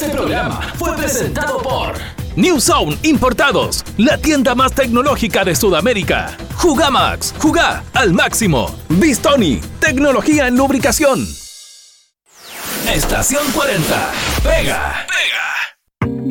Este programa fue presentado por New Zone Importados, la tienda más tecnológica de Sudamérica. Jugamax, jugá al máximo. Bistoni, tecnología en lubricación. Estación 40. Pega.